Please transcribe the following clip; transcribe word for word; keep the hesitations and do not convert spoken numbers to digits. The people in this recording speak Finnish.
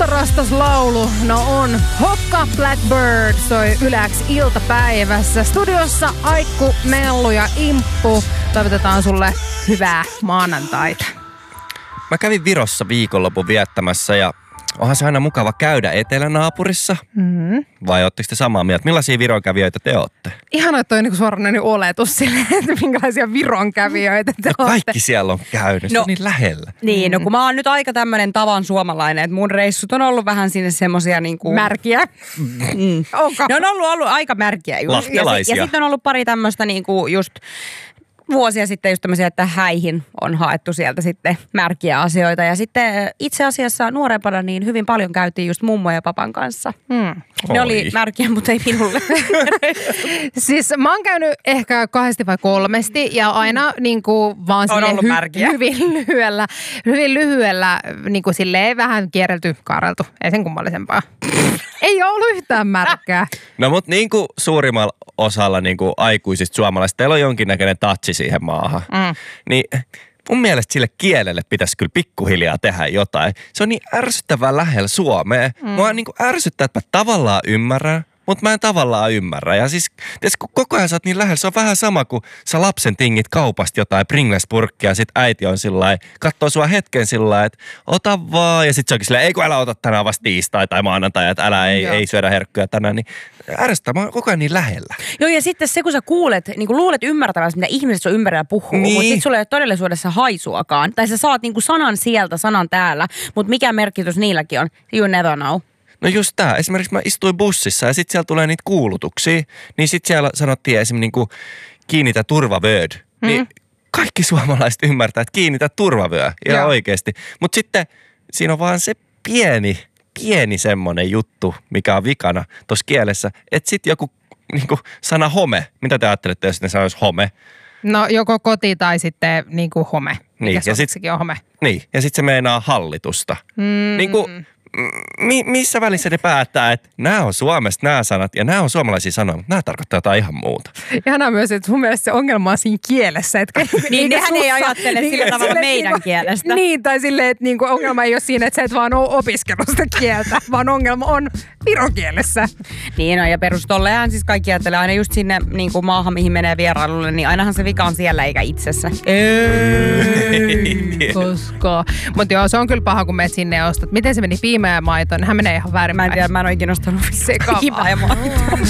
Mustarastas laulu, no on Hokka Blackbird soi Yleäks iltapäivässä. Studiossa Aikku, Mellu ja Imppu. Toivotetaan sulle hyvää maanantaita. Mä kävin Virossa viikonlopun viettämässä ja onhan se aina mukava käydä etelänaapurissa. Mm-hmm. Vai ootteko te samaa mieltä? Millaisia Viron kävijöitä te ootte? Ihan että toi niinku suoranainen oletus silleen, että minkälaisia Viron kävijöitä te no, ootte. Kaikki siellä on käynyt, no, se on niin lähellä. Niin, no kun mä oon nyt aika tämmönen tavan suomalainen, että mun reissut on ollut vähän sinne semmosia niinku... Märkiä? Mm. Onko? Ne on ollut, ollut aika märkiä just. Lahjalaisia. Ja, ja sitten on ollut pari tämmöistä niinku just... Vuosia sitten just tämmöisiä, että häihin on haettu sieltä sitten märkiä asioita. Ja sitten itse asiassa nuorempana niin hyvin paljon käytiin just mummo ja papan kanssa. Hmm. Ne Oi. oli märkiä, mutta ei minulle. Siis mä oon käynyt ehkä kahdesti vai kolmesti ja aina niin kuin vaan hy- hyvin lyhyellä, hyvin lyhyellä niin kuin silleen vähän kierrelty, kaareltu. Ei sen kummallisempaa. Ei ole ollut yhtään märkää. No mut niin kuin suurimmalla osalla niin kuin aikuisista suomalaisista, teillä on jonkinnäköinen tatsi siihen maahan. Mm. Niin mun mielestä sille kielelle pitäisi kyllä pikkuhiljaa tehdä jotain. Se on niin ärsyttävän lähellä Suomea. Mm. Mua niin kuin ärsyttää, että mä tavallaan ymmärrän, mutta mä en tavallaan ymmärrä. Ja siis, ties, kun koko ajan sä oot niin lähellä, se on vähän sama kuin sä lapsen tingit kaupasta jotain Pringles-purkkia ja sit äiti on sillain, kattoo sua hetken sillain, että ota vaan. Ja sit se onkin silleen, ei kun älä ota tänään vasta tiistai tai maanantai, että älä ei, ei syödä herkkuja tänään. Niin ärsyttää, mä oon koko ajan niin lähellä. Joo, ja sitten se, kun sä kuulet, niin kun luulet ymmärtävänsä, mitä ihmiset sun ympärillä puhuu, niin. Mutta sit sulla ei ole todellisuudessa haisuakaan. Tai sä saat niin kuin sanan sieltä, sanan täällä, mutta mikä merkitys niilläkin on? You never know. No just tää. Esimerkiksi mä istuin bussissa ja sit siellä tulee niitä kuulutuksia. Niin sit siellä sanottiin esimerkiksi niinku kiinnitä turvavööd. Mm. Niin kaikki suomalaiset ymmärtää, että kiinnitä turvavyö. Ihan oikeesti. Mut sitten siinä on vaan se pieni, pieni semmonen juttu, mikä on vikana tossa kielessä. Että sit joku niinku sana home. Mitä te ajattelette, jos ne sanois home? No joko koti tai sitten niinku home. Niin. Mikä ja sit, on home? Niin. Ja sit se meinaa hallitusta. Mm. Niinku... Mi- missä välissä ne päättää, että nämä on Suomesta nämä sanat ja nämä on suomalaisia sanoja, mutta nämä tarkoittaa jotain ihan muuta. Ihanaa myös, että sun mielestä se ongelma on siinä kielessä. Että niin nehän ei ajattele sillä tavalla sille, meidän niinku, kielestä. Niin, tai silleen, että niinku ongelma ei ole siinä, että sä et vaan ole opiskellut sitä kieltä, vaan ongelma on virokielessä. Niin on, ja perustollehan siis kaikki ajattelee aina just sinne niin kuin maahan, mihin menee vierailulle, niin ainahan se vika on siellä eikä itsessä. Ei, koska. Mutta joo, se on kyllä paha, kun menet sinne ja ostat. Miten se meni piimä ja maito? Hän menee ihan väärin. Mä en tiedä, mä en ole ikinä ostanut sekavaa ja maitoa.